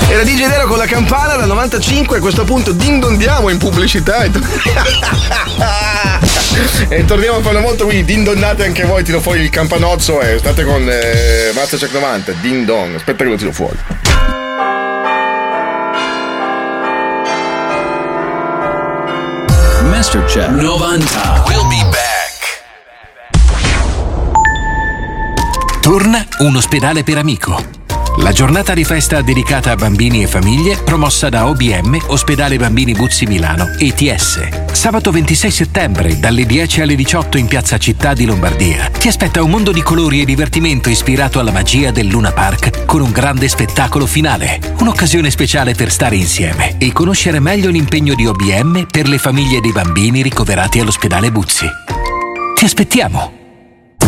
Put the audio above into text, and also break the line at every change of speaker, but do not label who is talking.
Era DJ Dero con la campana dal 95. A questo punto dindondiamo in pubblicità e torniamo a farlo molto, quindi dindonnate anche voi, tiro fuori il campanozzo e state con Masterchef 90, ding dong, aspetta che lo tiro fuori.
Masterchef 90. We'll be back.
Torna un ospedale per amico. La giornata di festa dedicata a bambini e famiglie promossa da OBM, Ospedale Bambini Buzzi Milano, ETS. Sabato 26 settembre dalle 10 alle 18 in Piazza Città di Lombardia. Ti aspetta un mondo di colori e divertimento ispirato alla magia del Luna Park con un grande spettacolo finale. Un'occasione speciale per stare insieme e conoscere meglio l'impegno di OBM per le famiglie dei bambini ricoverati all'ospedale Buzzi. Ti aspettiamo!